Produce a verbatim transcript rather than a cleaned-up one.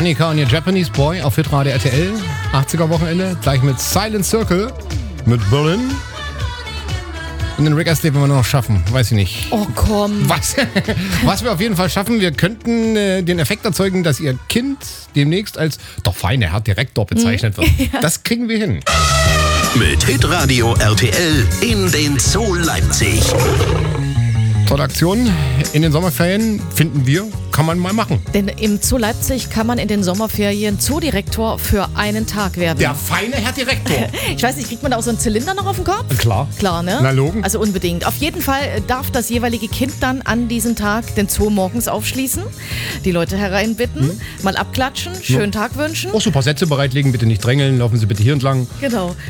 Annika und ihr Japanese Boy auf Hitradio R T L. achtziger-Wochenende. Gleich mit Silent Circle. Mit Berlin. Und den Rick Astley werden wir noch schaffen. Weiß ich nicht. Oh komm. Was, was wir auf jeden Fall schaffen, wir könnten äh, den Effekt erzeugen, dass ihr Kind demnächst als der feine Herr Direktor bezeichnet wird. Ja. Das kriegen wir hin. Mit Hitradio R T L in den Zoo Leipzig. Tolle Aktion in den Sommerferien, finden wir, kann man mal machen. Denn im Zoo Leipzig kann man in den Sommerferien Zoodirektor für einen Tag werden. Der feine Herr Direktor. Ich weiß nicht, kriegt man da auch so einen Zylinder noch auf dem Kopf? Klar. Klar, ne? Na, logen. Also unbedingt. Auf jeden Fall darf das jeweilige Kind dann an diesem Tag den Zoo morgens aufschließen, die Leute hereinbitten, Hm. mal abklatschen, schönen Tag wünschen. Auch so ein paar Sätze bereitlegen, bitte nicht drängeln, laufen Sie bitte hier entlang. Genau.